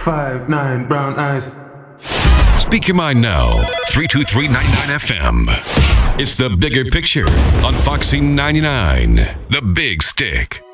5'9", brown eyes. Speak your mind now. 32399 FM. It's the bigger picture on Foxy 99. The Big Stick.